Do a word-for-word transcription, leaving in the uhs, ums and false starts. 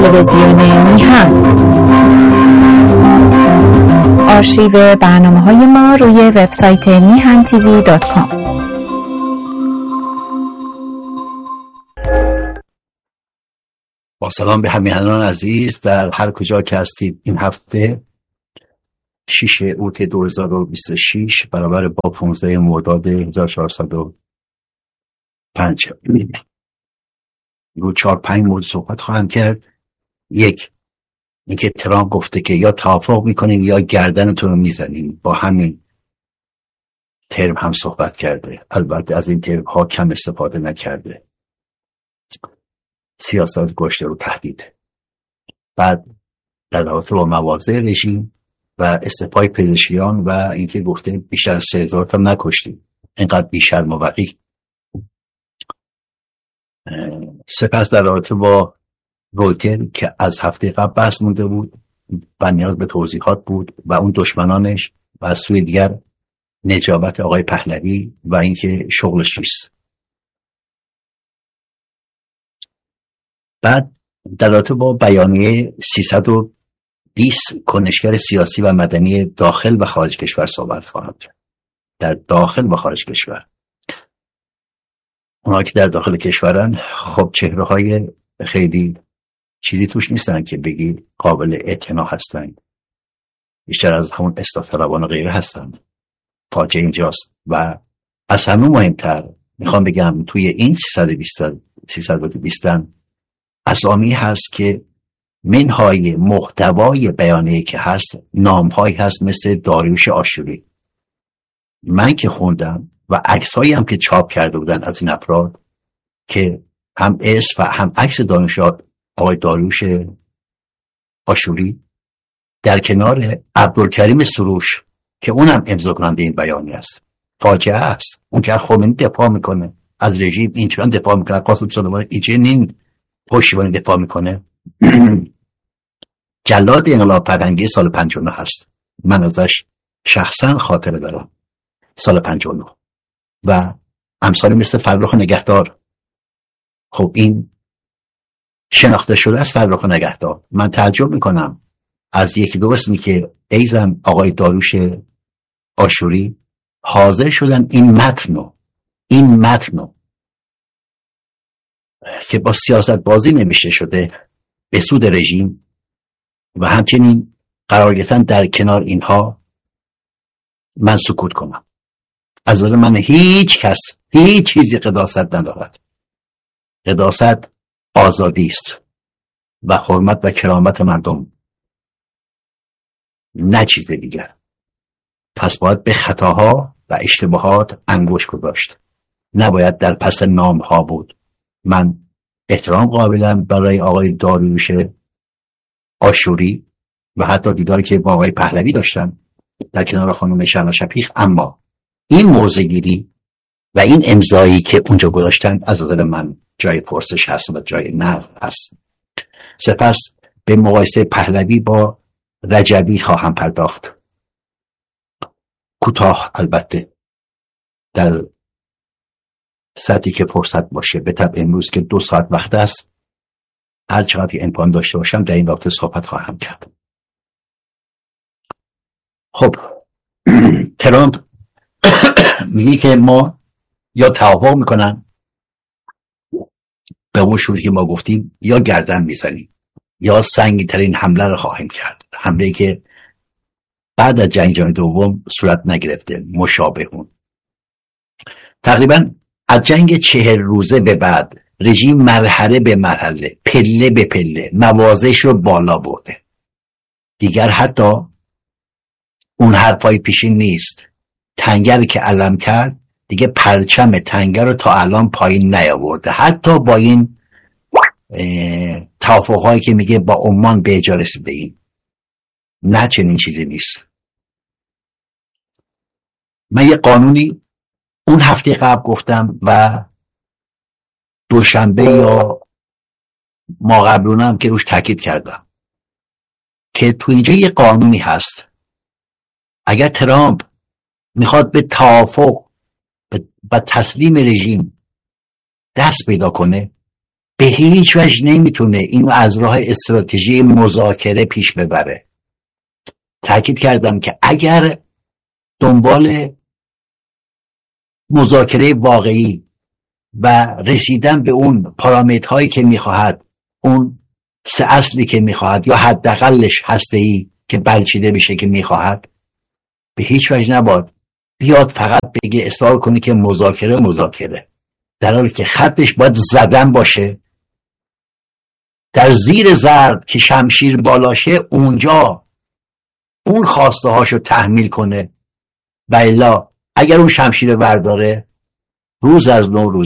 تلویزیون میهن. آرشیو برنامه‌های ما روی وبسایت میهن تیوی دات کام. با سلام به همیهنان عزیز در هر کجا که هستید. این هفته شش اوت دو هزار و بیست و شش برابر با پانزده مرداد هزار و چهارصد و پنج رو چهار پنج مورد صحبت خواهم کرد. یک، اینکه ترامپ گفته که یا توافق میکنیم یا گردنتون رو میزنیم. با همین ترم هم صحبت کرده، البته از این ترم ها کم استفاده نکرده. سیاست گشته رو تهدید. بعد در رابطه با مواضع رژیم و استعفای پزشکیان و اینکه گفته بیشتر از سه هزار تا نکشتیم، اینقدر بیشرم و وقیح. سپس در رابطه با رویتر که از هفته قبل بحث مونده بود و نیاز به توضیحات بود و اون دشمنانش، و از سوی دیگر نجابت آقای پهلوی و اینکه شغلش چیست. بعد در رابطه با بیانیه سیصد و بیست کنشگر سیاسی و مدنی داخل و خارج کشور صحبت خواهم کرد. در داخل و خارج کشور، اونها که در داخل کشورن خب چهره های خیلی چیزی توش نیستن که بگی قابل اعتنا هستن، بیشتر از همون اصلاح طلبان و غیره هستن. فاجعه اینجاست. و از همه مهمتر میخوام بگم توی این سیصد و بیست اسامی هست که منهای محتوای بیانیه که هست نامهایی هست مثل داریوش آشوری. من که خوندم و عکسایی هم که چاپ کرده بودن از این افراد که هم اسم و هم عکس دانش آقای داریوش آشوری در کنار عبدالکریم سروش که اونم امضا کننده این بیانیه است. فاجعه است. اون که خمینی دفاع میکنه از رژیم، اینجوری دفاع میکنه، قاسم سلیمانی اینجوری پشتیبانی دفاع میکنه. جلاد انقلاب فرهنگی سال پنجاه و نه هست. من ازش شخصا خاطره دارم. سال پنجاه و نه و امثالی مثل فرخ نگهدار. خب این شناخته شده از فرخ نگهدار. من تعجب میکنم از یکی دو اسمی که ایزن آقای داریوش آشوری حاضر شدن این متنو این متنو که با سیاست بازی نمیشه شده به سود رژیم و همچنین قرار گرفتن در کنار اینها، من سکوت کنم. از نظر من هیچ کس هیچ چیزی قداست ندارد. قداست آزادی است و حرمت و کرامت مردم، نه چیز دیگر. پس باید به خطاها و اشتباهات انگوش گذاشت، نباید در پس نام ها بود. من احترام قابلم برای آقای داریوش آشوری و حتی دیداری که با آقای پهلوی داشتن در کنار خانم شهلا شفیق، اما این موضع‌گیری و این امضایی که اونجا گذاشتن از نظر من جای پرسش هست و جای نقد هست. سپس به مقایسه پهلوی با رجبی خواهم پرداخت، کوتاه البته، در ساعتی که فرصت باشه. به طب امروز که دو ساعت وقت است، هر چقدر که امکان داشته باشم در این رابطه صحبت خواهم کرد. خب ترامپ میگه که ما یا توافق میکنن به اون شروعی که ما گفتیم، یا گردن میزنیم، یا سنگین ترین حمله رو خواهیم کرد. حمله‌ای که بعد از جنگ جهانی دوم صورت نگرفته، مشابه اون. تقریبا از جنگ چهل روزه به بعد رژیم مرحله به مرحله، پله به پله موازش رو بالا برده. دیگر حتی اون حرفای پیشین نیست. تنگر که علم کرد دیگه پرچم تنگر رو تا الان پایین نیاورده، حتی با این توافقهایی که میگه با عمان به اجا رسیده ایم. نه چنین چیزی نیست. من یه قانونی اون هفته قبل گفتم و دوشنبه یا ما قبلونم که روش تاکید کردم که تو اینجا یه قانونی هست. اگر ترامپ میخواد به توافق و تسلیم رژیم دست پیدا کنه، به هیچ وجه نمیتونه اینو از راه استراتژی مذاکره پیش ببره. تأکید کردم که اگر دنبال مذاکره واقعی و رسیدن به اون پارامترهایی که میخواهد، اون سه اصلی که میخواهد یا حداقلش هسته‌ای که بلچیده بشه که میخواهد، به هیچ وجه نباید بیاد فقط بگه اصرار کنه که مذاکره مذاکره، در حالی که خطش باید زدن باشه در زیر ضرب که شمشیر بالاشه، اونجا اون خواسته هاشو تحمیل کنه. و الا اگر اون شمشیر ورداره، روز از نو روز